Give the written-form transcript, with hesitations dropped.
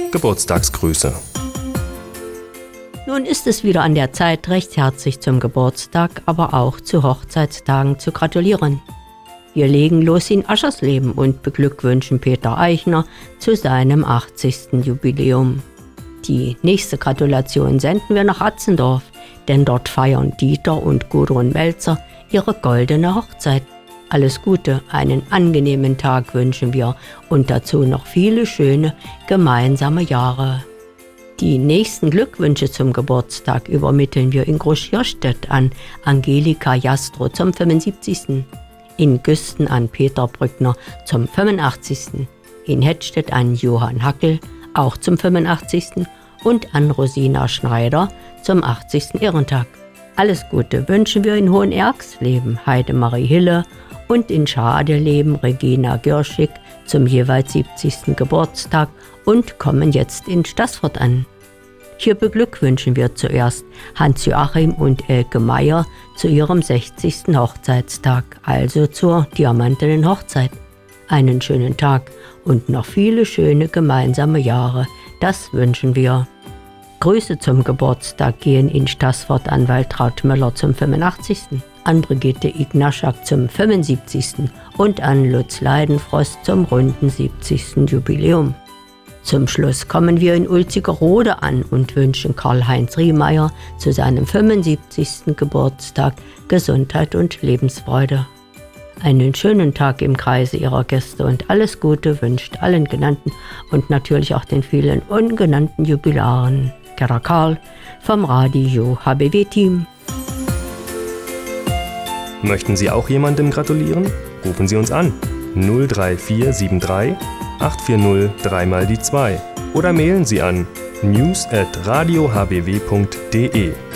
Geburtstagsgrüße. Nun ist es wieder an der Zeit, recht herzlich zum Geburtstag, aber auch zu Hochzeitstagen zu gratulieren. Wir legen los in Aschersleben und beglückwünschen Peter Eichner zu seinem 80. Jubiläum. Die nächste Gratulation senden wir nach Atzendorf, denn dort feiern Dieter und Gudrun Melzer ihre goldene Hochzeit. Alles Gute, einen angenehmen Tag wünschen wir und dazu noch viele schöne gemeinsame Jahre. Die nächsten Glückwünsche zum Geburtstag übermitteln wir in Groß-Jörstedt an Angelika Jastrow zum 75., in Güsten an Peter Brückner zum 85., in Hettstedt an Johann Hackel, auch zum 85. und an Rosina Schneider zum 80. Ehrentag. Alles Gute wünschen wir in Hohenerxleben Heidemarie Hille und in Schadeleben Regina Girschig zum jeweils 70. Geburtstag und kommen jetzt in Staßfurt an. Hier beglückwünschen wir zuerst Hans-Joachim und Elke Meyer zu ihrem 60. Hochzeitstag, also zur diamantenen Hochzeit. Einen schönen Tag und noch viele schöne gemeinsame Jahre, das wünschen wir. Grüße zum Geburtstag gehen in Staßfurt an Waltraud Möller zum 85., an Brigitte Ignaschak zum 75. und an Lutz Leidenfrost zum runden 70. Jubiläum. Zum Schluss kommen wir in Ulzigerode an und wünschen Karl-Heinz Riemeyer zu seinem 75. Geburtstag Gesundheit und Lebensfreude. Einen schönen Tag im Kreise Ihrer Gäste und alles Gute wünscht allen Genannten und natürlich auch den vielen ungenannten Jubilaren. Gerda Karl vom Radio HBW-Team. Möchten Sie auch jemandem gratulieren? Rufen Sie uns an 03473 840 3x2 oder mailen Sie an news@radiohbw.de.